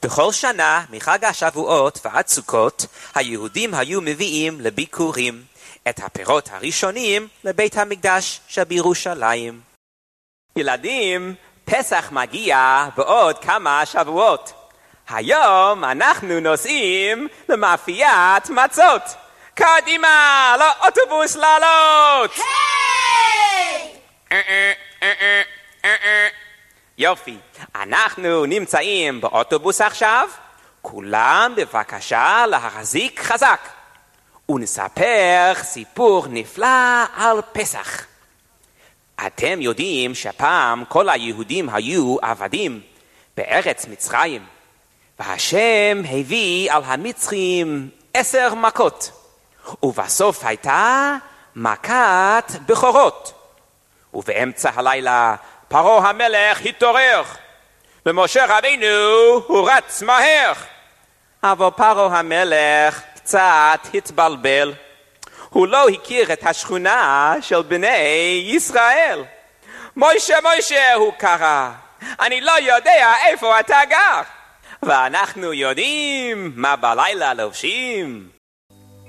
בכל שנה מחג השבועות ועד סוכות היהודים היו מביאים לביקורים את הפירות הראשונים לבית המקדש שבירושלים. ילדים, פסח מגיע בעוד כמה שבועות. היום אנחנו נוסעים למאפיית מצות. קדימה, לאוטובוס לעלות! יופי, אנחנו נמצאים באוטובוס עכשיו. כולם בבקשה להחזיק חזק. ונספר סיפור נפלא על פסח. אתם יודעים שפעם כל היהודים היו עבדים בארץ מצרים. והשם הביא על המצרים 10 מכות. ובסוף הייתה מכת בכורות. ובאמצע הלילה פרעה המלך התעורר. ומשה רבינו הוא רץ מהר. אבל פרעה המלך קצת התבלבל. הוא לא הכיר את השכונה של בני ישראל. מוישה, מוישה, הוא קרא. אני לא יודע איפה אתה גר. ואנחנו יודעים מה בלילה לובשים.